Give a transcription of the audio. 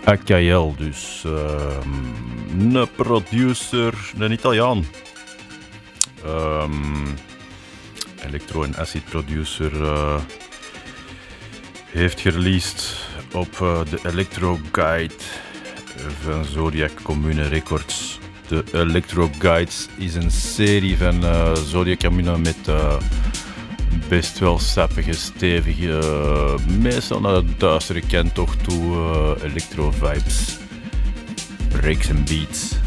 AKL, dus een producer, een Italiaan. Electro- en acid producer heeft gereleased op de Electro Guide van Zodiac Commune Records. De Electro Guides is een serie van Zodiac Commune met best wel sappige, stevige, meestal naar de duistere kant toch toe electro vibes, breaks en beats.